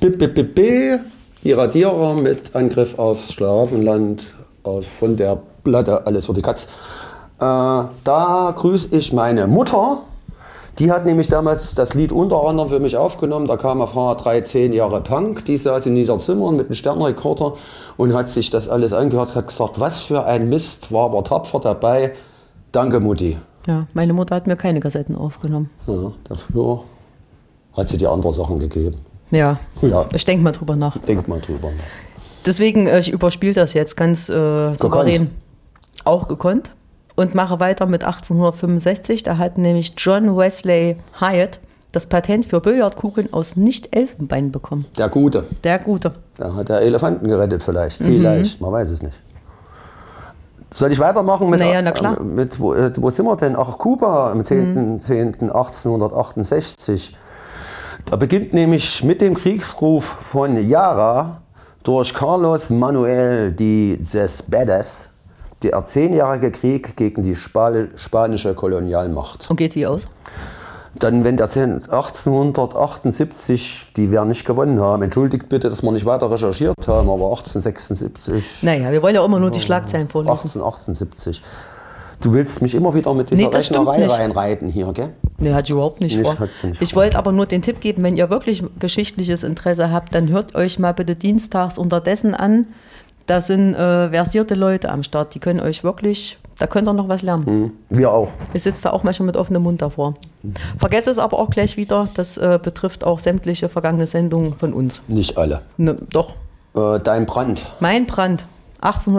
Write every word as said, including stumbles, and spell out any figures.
Bip, bip, bip, bip. Die Radierer mit Angriff aufs Schlaraffenland aus, von der Platte, alles für die Katz. Äh, da grüße ich meine Mutter. Die hat nämlich damals das Lied unter anderem für mich aufgenommen. Da kam auf H R drei zehn Jahre Punk. Die saß in Niederzimmern mit einem Sternrekorder und hat sich das alles angehört, hat gesagt, was für ein Mist, war aber tapfer dabei. Danke, Mutti. Ja, meine Mutter hat mir keine Kassetten aufgenommen. Ja, dafür hat sie dir andere Sachen gegeben. Ja, ja. Ich denke mal drüber nach. Denk mal drüber nach. Deswegen, ich überspiele das jetzt ganz äh, souverän. Auch gekonnt. Und mache weiter mit achtzehnhundertfünfundsechzig. Da hat nämlich John Wesley Hyatt das Patent für Billardkugeln aus Nicht-Elfenbein bekommen. Der Gute. Der Gute. Da hat er Elefanten gerettet vielleicht. Mhm. Vielleicht, man weiß es nicht. Soll ich weitermachen? Mit, naja, na klar. Mit, wo, wo sind wir denn? Ach, Kuba am zehnten zehnten achtzehnhundertachtundsechzig. Da beginnt nämlich mit dem Kriegsruf von Yara durch Carlos Manuel de Céspedes der zehnjährige Krieg gegen die spanische Kolonialmacht. Und geht wie aus? Dann, wenn der achtzehnhundertachtundsiebzig, die wir nicht gewonnen haben, entschuldigt bitte, dass wir nicht weiter recherchiert haben, aber achtzehnhundertsechsundsiebzig. Naja, wir wollen ja immer nur die Schlagzeilen vorlesen. achtzehnhundertachtundsiebzig. Du willst mich immer wieder mit dieser nee, Rechnerei reinreiten hier, gell? Nee, hatte ich überhaupt nicht, nicht vor. Nicht ich wollte aber nur den Tipp geben, wenn ihr wirklich geschichtliches Interesse habt, dann hört euch mal bitte dienstags unterdessen an. Da sind äh, versierte Leute am Start, die können euch wirklich, da könnt ihr noch was lernen. Mhm. Wir auch. Ich sitze da auch manchmal mit offenem Mund davor. Mhm. Vergesst es aber auch gleich wieder, das äh, betrifft auch sämtliche vergangene Sendungen von uns. Nicht alle. Ne, doch. Äh, dein Brand. Mein Brand, achtzehnhundertachtundsechzig.